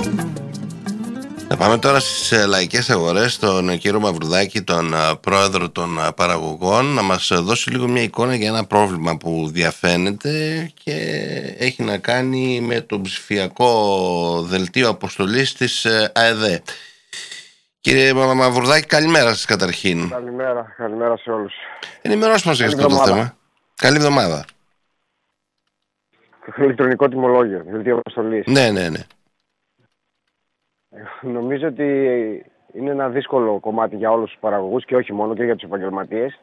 Θα πάμε τώρα στις λαϊκές αγορές, τον κύριο Μαυρουδάκη, τον πρόεδρο των παραγωγών, να μας δώσει λίγο μια εικόνα για ένα πρόβλημα που διαφαίνεται και έχει να κάνει με το ψηφιακό δελτίο αποστολής της ΑΕΔ. Κύριε Μαυρουδάκη, καλημέρα σας καταρχήν. Καλημέρα σε όλους. Ενημερώστε μας για αυτό το θέμα. Καλή εβδομάδα. Ηλεκτρονικό τιμολόγιο, δελτίο αποστολής. Ναι. Νομίζω ότι είναι ένα δύσκολο κομμάτι για όλους τους παραγωγούς και όχι μόνο, και για τους επαγγελματίες.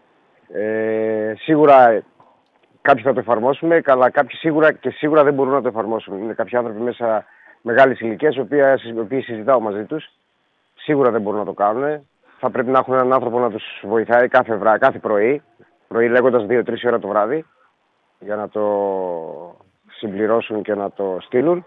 Σίγουρα κάποιοι θα το εφαρμόσουμε, αλλά κάποιοι σίγουρα δεν μπορούν να το εφαρμόσουν. Είναι κάποιοι άνθρωποι μέσα μεγάλης ηλικίας, οι οποίοι συζητάω μαζί τους. Σίγουρα δεν μπορούν να το κάνουν. Θα πρέπει να έχουν έναν άνθρωπο να τους βοηθάει κάθε πρωί λέγοντας 2-3 ώρα το βράδυ, για να το συμπληρώσουν και να το στείλουν.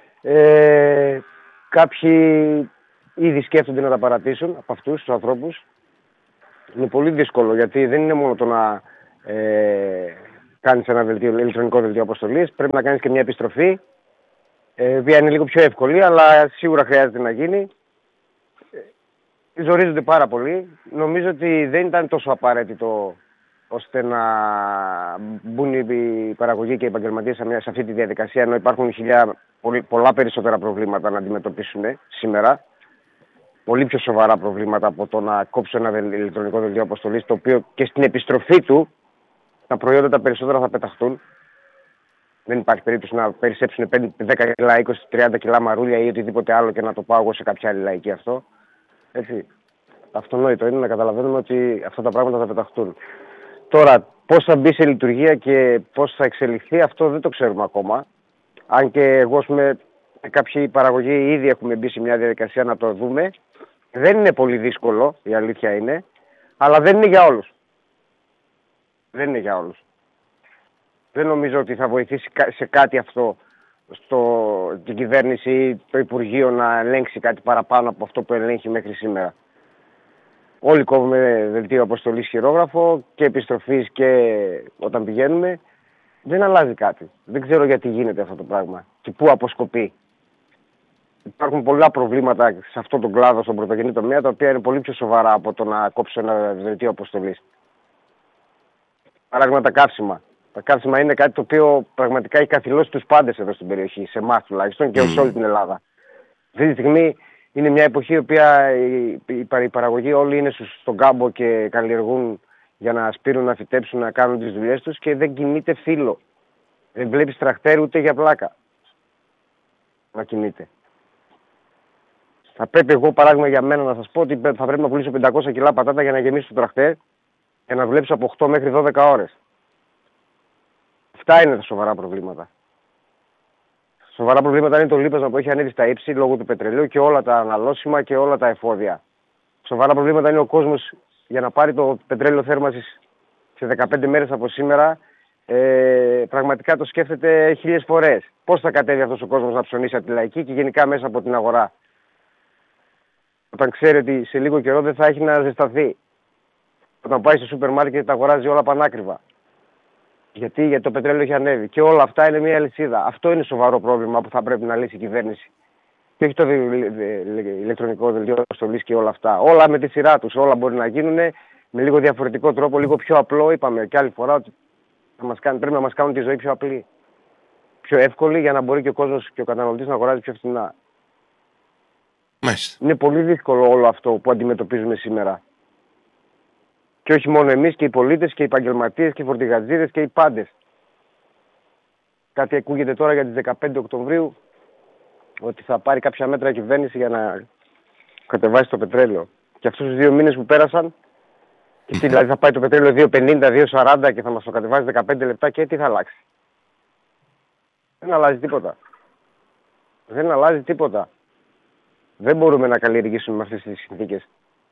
Κάποιοι ήδη σκέφτονται να τα παρατήσουν από αυτούς τους ανθρώπους. Είναι πολύ δύσκολο, γιατί δεν είναι μόνο το να κάνεις ένα ηλεκτρονικό δελτίο αποστολής. Πρέπει να κάνεις και μια επιστροφή, η οποία είναι λίγο πιο εύκολη, αλλά σίγουρα χρειάζεται να γίνει. Ζορίζονται πάρα πολύ. Νομίζω ότι δεν ήταν τόσο απαραίτητο ώστε να μπουν οι παραγωγοί και οι επαγγελματίες σε αυτή τη διαδικασία, ενώ υπάρχουν πολλά περισσότερα προβλήματα να αντιμετωπίσουν σήμερα. Πολύ πιο σοβαρά προβλήματα από το να κόψω ένα ηλεκτρονικό δελτίο αποστολής, το οποίο και στην επιστροφή του τα προϊόντα τα περισσότερα θα πεταχτούν. Δεν υπάρχει περίπτωση να περισσέψουν 10 κιλά, 20-30 κιλά μαρούλια ή οτιδήποτε άλλο και να το πάω εγώ σε κάποια άλλη λαϊκή αυτό. Έτσι. Αυτονόητο είναι να καταλαβαίνουμε ότι αυτά τα πράγματα θα πεταχτούν. Τώρα, πώς θα μπει σε λειτουργία και πώς θα εξελιχθεί, αυτό δεν το ξέρουμε ακόμα. Αν και εγώ, κάποιοι παραγωγοί ήδη έχουμε μπει σε μια διαδικασία να το δούμε. Δεν είναι πολύ δύσκολο, η αλήθεια είναι, αλλά δεν είναι για όλους. Δεν νομίζω ότι θα βοηθήσει σε κάτι αυτό την κυβέρνηση ή το Υπουργείο να ελέγξει κάτι παραπάνω από αυτό που ελέγχει μέχρι σήμερα. Όλοι κόβουμε δελτίο αποστολής χειρόγραφο και επιστροφής και όταν πηγαίνουμε. Δεν αλλάζει κάτι. Δεν ξέρω γιατί γίνεται αυτό το πράγμα και πού αποσκοπεί. Υπάρχουν πολλά προβλήματα σε αυτόν τον κλάδο, στον πρωτογενή τομέα, τα οποία είναι πολύ πιο σοβαρά από το να κόψω ένα δελτίο αποστολής. Παράδειγμα, τα καύσιμα. Τα καύσιμα είναι κάτι το οποίο πραγματικά έχει καθυλώσει τους πάντες εδώ στην περιοχή, σε εμάς τουλάχιστον και σε όλη την Ελλάδα. Αυτή τη στιγμή είναι μια εποχή η οποία οι παραγωγοί όλοι είναι στον κάμπο και καλλιεργούν για να σπείρουν, να φυτέψουν, να κάνουν τις δουλειές τους και δεν κινείται φύλλο. Δεν βλέπεις τρακτέρ ούτε για πλάκα να κινείται. Θα πρέπει εγώ, παράδειγμα για μένα, να σας πω ότι θα πρέπει να πουλήσω 500 κιλά πατάτα για να γεμίσω το τρακτέρ και να δουλέψω από 8 μέχρι 12 ώρες. Αυτά είναι τα σοβαρά προβλήματα. Σοβαρά προβλήματα είναι το λίπασμα που έχει ανέβει στα ύψη λόγω του πετρελαίου και όλα τα αναλώσιμα και όλα τα εφόδια. Σοβαρά προβλήματα είναι ο κόσμος για να πάρει το πετρέλαιο θέρμανσης σε 15 μέρες από σήμερα. Πραγματικά το σκέφτεται 1000 φορές. Πώς θα κατέβει αυτός ο κόσμος να ψωνίσει από τη λαϊκή και γενικά μέσα από την αγορά, όταν ξέρει ότι σε λίγο καιρό δεν θα έχει να ζεσταθεί. Όταν πάει στο σούπερ μάρκετ τα αγοράζει όλα πανάκριβα. Γιατί το πετρέλαιο έχει ανέβει. Και όλα αυτά είναι μια αλυσίδα. Αυτό είναι σοβαρό πρόβλημα που θα πρέπει να λύσει η κυβέρνηση. Και όχι το ηλεκτρονικό δελτίο αποστολής και όλα αυτά. Όλα με τη σειρά τους. Όλα μπορεί να γίνουν με λίγο διαφορετικό τρόπο, λίγο πιο απλό. Είπαμε και άλλη φορά ότι πρέπει να μας κάνουν τη ζωή πιο απλή. Πιο εύκολη για να μπορεί και ο κόσμος και ο καταναλωτής να αγοράζει πιο φθηνά. Μάλιστα. Είναι πολύ δύσκολο όλο αυτό που αντιμετωπίζουμε σήμερα. Και όχι μόνο εμείς, και οι πολίτες και οι επαγγελματίες και οι φορτηγατζίδες και οι πάντες. Κάτι ακούγεται τώρα για τις 15 Οκτωβρίου ότι θα πάρει κάποια μέτρα η κυβέρνηση για να κατεβάσει το πετρέλαιο. Και αυτούς τους 2 μήνες που πέρασαν, και τι, δηλαδή θα πάει το πετρέλαιο 2,50, 2,40 και θα μας το κατεβάσει 15 λεπτά και τι θα αλλάξει. Δεν αλλάζει τίποτα. Δεν μπορούμε να καλλιεργήσουμε με αυτές τις συνθήκες.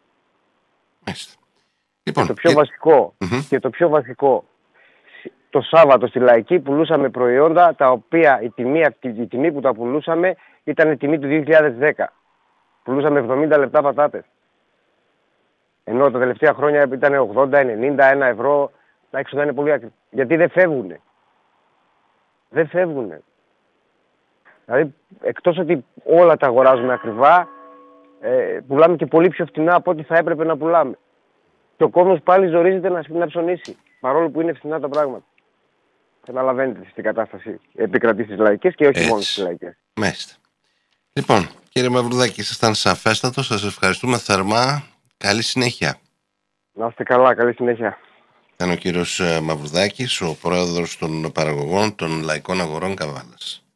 Λοιπόν, και το πιο βασικό, το Σάββατο στη Λαϊκή πουλούσαμε προϊόντα τα οποία η τιμή που τα πουλούσαμε ήταν η τιμή του 2010. Πουλούσαμε 70 λεπτά πατάτες. Ενώ τα τελευταία χρόνια ήταν 80, 90, 1 ευρώ. Τα έξοδα είναι πολύ ακριβά. Γιατί δεν φεύγουνε. Δηλαδή, εκτός ότι όλα τα αγοράζουμε ακριβά, πουλάμε και πολύ πιο φτηνά από ό,τι θα έπρεπε να πουλάμε. Και ο κόσμος πάλι ζορίζεται να ψωνίσει, παρόλο που είναι φθηνά τα πράγματα. Καταλαβαίνετε στην κατάσταση επικρατεί στις λαϊκές και όχι μόνο στις λαϊκές. Μάλιστα. Λοιπόν, κύριε Μαυρουδάκη, ήσασταν σαφέστατος. Σας ευχαριστούμε θερμά. Καλή συνέχεια. Να είστε καλά, καλή συνέχεια. Ήταν ο κύριος Μαυρουδάκης, ο πρόεδρος των παραγωγών των Λαϊκών Αγορών Καβάλας.